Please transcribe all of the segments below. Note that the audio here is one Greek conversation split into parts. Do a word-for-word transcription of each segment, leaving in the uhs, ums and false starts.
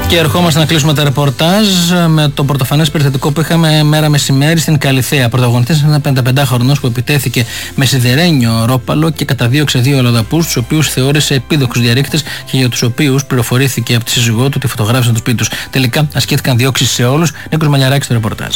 Και ερχόμαστε να κλείσουμε τα ρεπορτάζ με το πρωτοφανές περιστατικό που είχαμε μέρα μεσημέρι στην Καλιθέα. Πρωταγωνιστής ένα πενηνταπεντάχρονος που επιτέθηκε με σιδερένιο ρόπαλο και καταδίωξε δύο αλλοδαπούς, τους οποίους θεώρησε επίδοξους διαρρήκτες και για τους οποίους πληροφορήθηκε από τη σύζυγό του ότι φωτογράφησαν το σπίτι τους. Τελικά ασκήθηκαν διώξεις σε όλους. Νίκος Μαλιαράκης στο ρεπορτάζ.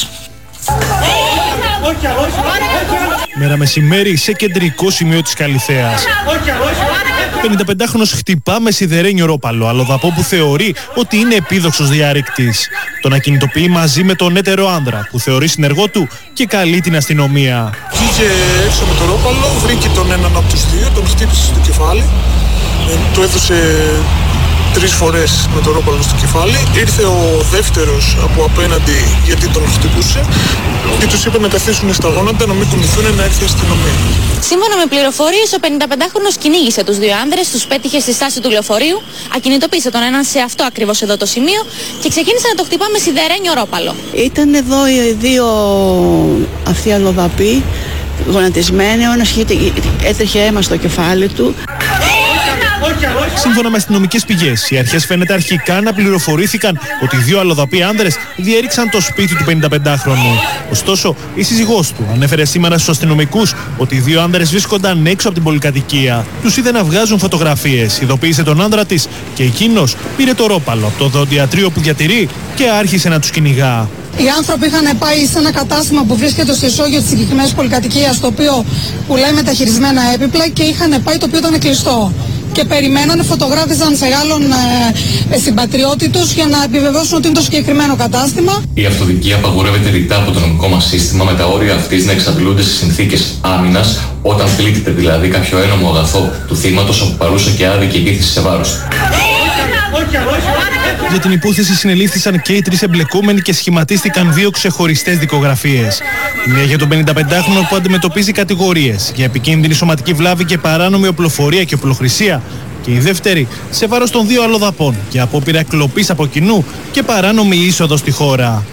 Μέρα μεσημέρι σε κεντρικό σημείο της Καλιθέας. πενηνταπεντάχρονος χτυπά με σιδερένιο ρόπαλο αλλοδαπό που θεωρεί ότι είναι επίδοξος διαρρήκτης. Τον ακινητοποιεί μαζί με τον έτερο άνδρα που θεωρεί συνεργό του και καλεί την αστυνομία. Βγήκε έξω με το ρόπαλο, βρήκε τον έναν από τους δύο, τον χτύπησε στο κεφάλι, ε, του έδωσε τρεις φορές με το ρόπαλο στο κεφάλι. Ήρθε ο δεύτερος από απέναντι γιατί τον χτυπούσε και τους είπε να καθίσουν στα γόνατα, να μην κουνηθούν, να έρθει η αστυνομία. Σύμφωνα με πληροφορίες, ο πενηνταπεντάχρονος κυνήγησε τους δύο άνδρες, τους πέτυχε στη στάση του λεωφορείου, ακινητοποίησε τον έναν σε αυτό ακριβώς εδώ το σημείο και ξεκίνησε να το χτυπά με σιδερένιο ρόπαλο. Ήταν εδώ οι δύο αυτοί αλλοδαποί, γονατισμένοι, ο ένας έτρεχε αίμα στο κεφάλι του. Σύμφωνα με αστυνομικές πηγές, οι αρχές φαίνεται αρχικά να πληροφορήθηκαν ότι οι δύο αλλοδαποί άνδρες διέριξαν το σπίτι του πενηνταπεντάχρονου. Ωστόσο, η σύζυγός του ανέφερε σήμερα στους αστυνομικούς ότι οι δύο άνδρες βρίσκονταν έξω από την πολυκατοικία. Τους είδε να βγάζουν φωτογραφίες, ειδοποίησε τον άνδρα της και εκείνος πήρε το ρόπαλο από το οδοντιατρίο που διατηρεί και άρχισε να τους κυνηγά. Οι άνθρωποι είχαν πάει σε ένα κατάστημα που βρίσκεται στο ισόγειο της συγκεκριμένης πολυκατοικίας, το οποίο πουλάει μεταχειρισμένα έπιπλα και είχαν πάει το οποίο ήταν κλειστό. Και περιμένανε, φωτογράφιζαν σε άλλον ε, συμπατριώτη τους για να επιβεβαιώσουν ότι είναι το συγκεκριμένο κατάστημα. Η αυτοδικία απαγορεύεται ρητά από το νομικό μας σύστημα με τα όρια αυτής να εξαντλούνται σε συνθήκες άμυνας όταν πλήττεται δηλαδή κάποιο ένομο αγαθό του θύματος όπου παρούσε και άδικη επίθεση σε βάρος του. Για την υπόθεση συνελήφθησαν και οι τρεις εμπλεκόμενοι και σχηματίστηκαν δύο ξεχωριστές δικογραφίες. Η μία για τον πενηνταπεντάχρονο που αντιμετωπίζει κατηγορίες για επικίνδυνη σωματική βλάβη και παράνομη οπλοφορία και οπλοχρησία. Και η δεύτερη σε βάρος των δύο αλλοδαπών για απόπειρα κλοπής από κοινού και παράνομη είσοδο στη χώρα.